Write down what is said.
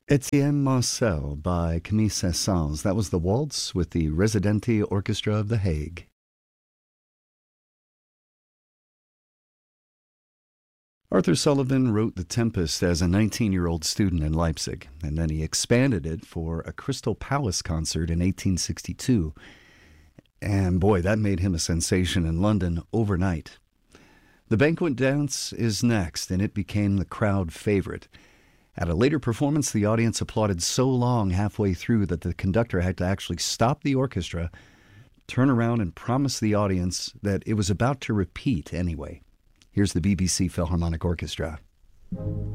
Etienne Marcel by Camille Saint-Saëns. That was the waltz with the Residenti Orchestra of The Hague. Arthur Sullivan wrote The Tempest as a 19-year-old student in Leipzig, and then he expanded it for a Crystal Palace concert in 1862. And boy, that made him a sensation in London overnight. The Banquet Dance is next, and it became the crowd favorite. At a later performance, the audience applauded so long halfway through that the conductor had to actually stop the orchestra, turn around, and promise the audience that it was about to repeat anyway. Here's the BBC Philharmonic Orchestra.